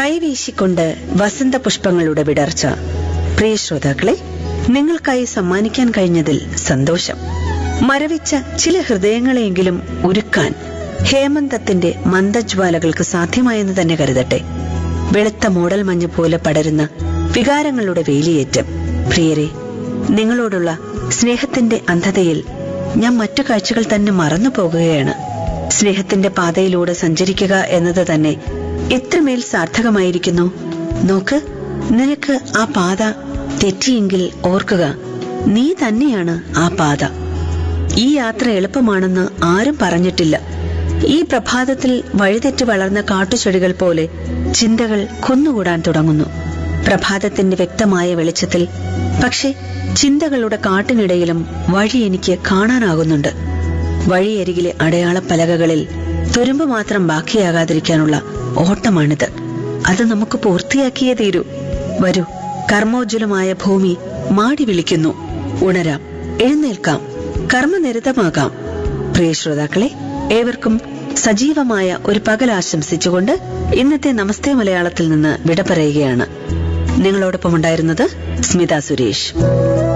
കൈവീശിക്കൊണ്ട് വസന്തപുഷ്പങ്ങളുടെ വിടർച്ച. പ്രിയ ശ്രോതാക്കളെ, നിങ്ങൾക്കായി സമ്മാനിക്കാൻ കഴിഞ്ഞതിൽ സന്തോഷം. മരവിച്ച ചില ഹൃദയങ്ങളെയെങ്കിലും ഉരുക്കാൻ ഹേമന്തത്തിന്റെ മന്ദജ്വാലകൾക്ക് സാധ്യമായെന്ന് തന്നെ കരുതട്ടെ. വെളുത്ത മൂടൽ മഞ്ഞ് പോലെ പടരുന്ന വികാരങ്ങളുടെ വേലിയേറ്റം. പ്രിയരെ, നിങ്ങളോടുള്ള സ്നേഹത്തിന്റെ അന്ധതയിൽ ഞാൻ മറ്റു കാഴ്ചകൾ തന്നെ മറന്നു പോകുകയാണ്. സ്നേഹത്തിന്റെ പാതയിലൂടെ സഞ്ചരിക്കുക എന്നത് തന്നെ എത്രമേൽ സാർത്ഥകമായിരിക്കുന്നു. നോക്ക്, നിനക്ക് ആ പാത തെറ്റിയെങ്കിൽ ഓർക്കുക, നീ തന്നെയാണ് ആ പാത. ഈ യാത്ര എളുപ്പമാണെന്ന് ആരും പറഞ്ഞിട്ടില്ല. ഈ പ്രഭാതത്തിൽ വഴിതെറ്റി വളർന്ന കാട്ടുചെടികൾ പോലെ ചിന്തകൾ കുന്നുകൂടാൻ തുടങ്ങുന്നു പ്രഭാതത്തിന്റെ വ്യക്തമായ വെളിച്ചത്തിൽ. പക്ഷെ ചിന്തകളുടെ കാട്ടിനിടയിലും വഴി എനിക്ക് കാണാനാകുന്നുണ്ട്. വഴിയരികിലെ അടയാളപ്പലകകളിൽ തുരുമ്പ് മാത്രം ബാക്കിയാകാതിരിക്കാനുള്ള ഓട്ടമാണിത്. അത് നമുക്ക് പൂർത്തിയാക്കിയേ തീരൂ. വരൂ, കർമ്മോജ്വലമായ ഭൂമി മാടി വിളിക്കുന്നു. ഉണരാം, എഴുന്നേൽക്കാം, കർമ്മനിരതമാകാം. പ്രിയ ശ്രോതാക്കളെ, ഏവർക്കും സജീവമായ ഒരു പകൽ ആശംസിച്ചുകൊണ്ട് ഇന്നത്തെ നമസ്തേ മലയാളത്തിൽ നിന്ന് വിട പറയുകയാണ്. നിങ്ങളോടൊപ്പം ഉണ്ടായിരുന്നത് സ്മിത സുരേഷ്.